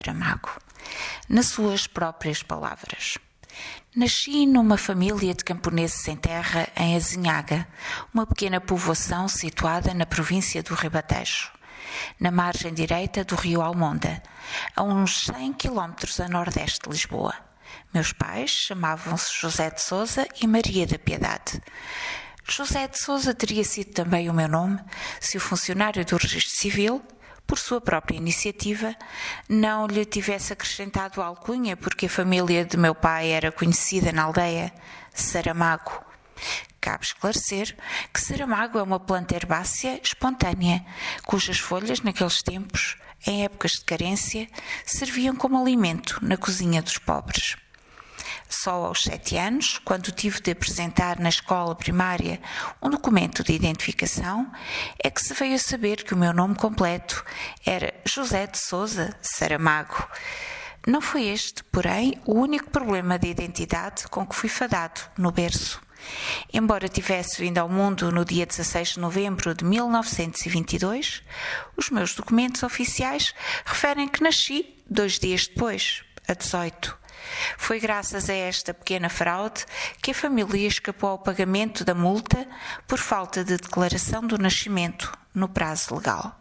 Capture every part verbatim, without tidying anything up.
Saramago, nas suas próprias palavras. Nasci numa família de camponeses sem terra em Azinhaga, uma pequena povoação situada na província do Ribatejo, na margem direita do rio Almonda, a uns cem quilómetros a nordeste de Lisboa. Meus pais chamavam-se José de Sousa e Maria da Piedade. José de Sousa teria sido também o meu nome se o funcionário do Registro Civil, por sua própria iniciativa, não lhe tivesse acrescentado a alcunha porque a família de meu pai era conhecida na aldeia, Saramago. Cabe esclarecer que Saramago é uma planta herbácea espontânea, cujas folhas, naqueles tempos, em épocas de carência, serviam como alimento na cozinha dos pobres. Só aos sete anos, quando tive de apresentar na escola primária um documento de identificação, é que se veio a saber que o meu nome completo era José de Sousa Saramago. Não foi este, porém, o único problema de identidade com que fui fadado no berço. Embora tivesse vindo ao mundo no dia dezasseis de novembro de mil novecentos e vinte e dois, os meus documentos oficiais referem que nasci dois dias depois, a dezoito. Foi graças a esta pequena fraude que a família escapou ao pagamento da multa por falta de declaração do nascimento no prazo legal.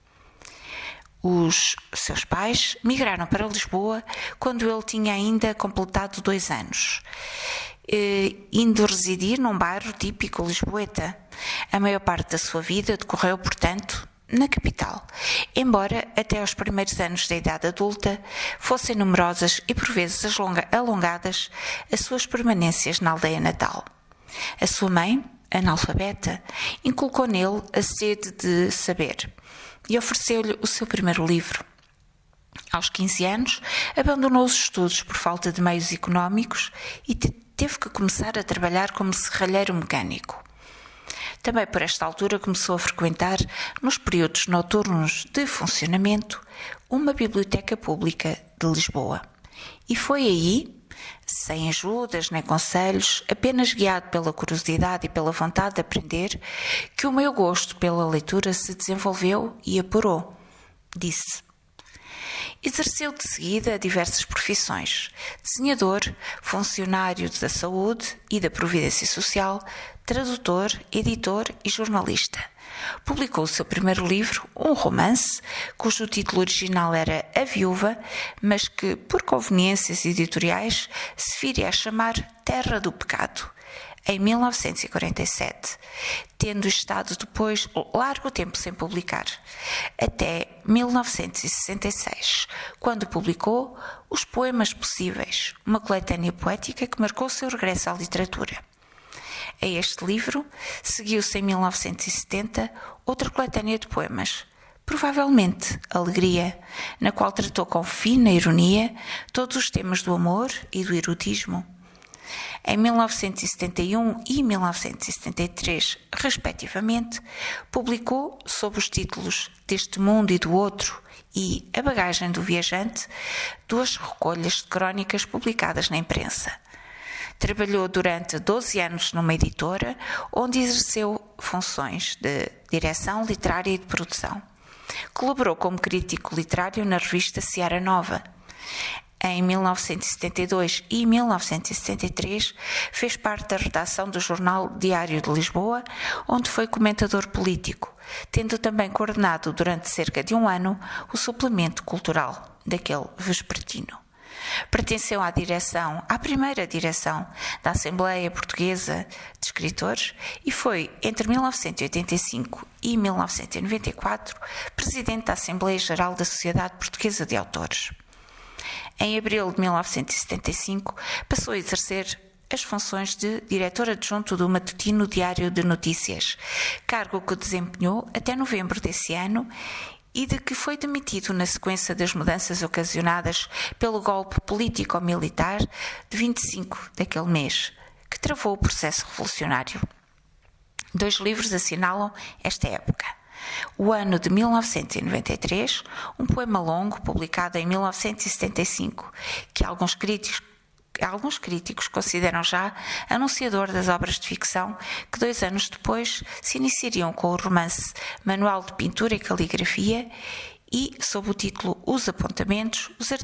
Os seus pais migraram para Lisboa quando ele tinha ainda completado dois anos, indo residir num bairro típico lisboeta. A maior parte da sua vida decorreu, portanto, na capital, embora até aos primeiros anos da idade adulta fossem numerosas e por vezes alongadas as suas permanências na aldeia natal. A sua mãe, analfabeta, inculcou nele a sede de saber e ofereceu-lhe o seu primeiro livro. Aos quinze anos, abandonou os estudos por falta de meios económicos e teve que começar a trabalhar como serralheiro mecânico. Também por esta altura começou a frequentar, nos períodos noturnos de funcionamento, uma biblioteca pública de Lisboa. E foi aí, sem ajudas nem conselhos, apenas guiado pela curiosidade e pela vontade de aprender, que o meu gosto pela leitura se desenvolveu e apurou, disse. Exerceu de seguida diversas profissões: desenhador, funcionário da saúde e da Previdência Social, tradutor, editor e jornalista. Publicou o seu primeiro livro, um romance, cujo título original era A Viúva, mas que, por conveniências editoriais, se viria a chamar Terra do Pecado, em mil novecentos e quarenta e sete, tendo estado depois largo tempo sem publicar, até mil novecentos e sessenta e seis, quando publicou Os Poemas Possíveis, uma coletânea poética que marcou o seu regresso à literatura. A este livro seguiu-se em mil novecentos e setenta outra coletânea de poemas, provavelmente Alegria, na qual tratou com fina ironia todos os temas do amor e do erotismo. Em mil novecentos e setenta e um e mil novecentos e setenta e três, respectivamente, publicou, sob os títulos Deste Mundo e do Outro e A Bagagem do Viajante, duas recolhas de crónicas publicadas na imprensa. Trabalhou durante doze anos numa editora, onde exerceu funções de direção literária e de produção. Colaborou como crítico literário na revista Seara Nova. Em mil novecentos e setenta e dois e mil novecentos e setenta e três, fez parte da redação do jornal Diário de Lisboa, onde foi comentador político, tendo também coordenado durante cerca de um ano o suplemento cultural daquele vespertino. Pertenceu à direção, à primeira direção da Assembleia Portuguesa de Escritores e foi, entre mil novecentos e oitenta e cinco e mil novecentos e noventa e quatro, presidente da Assembleia Geral da Sociedade Portuguesa de Autores. Em abril de mil novecentos e setenta e cinco, passou a exercer as funções de diretor adjunto do matutino Diário de Notícias, cargo que desempenhou até novembro desse ano e de que foi demitido na sequência das mudanças ocasionadas pelo golpe político-militar de vinte e cinco daquele mês, que travou o processo revolucionário. Dois livros assinalam esta época. O Ano de mil novecentos e noventa e três, um poema longo publicado em mil novecentos e setenta e cinco, que alguns críticos, alguns críticos consideram já anunciador das obras de ficção que dois anos depois se iniciariam com o romance Manual de Pintura e Caligrafia e, sob o título Os Apontamentos, os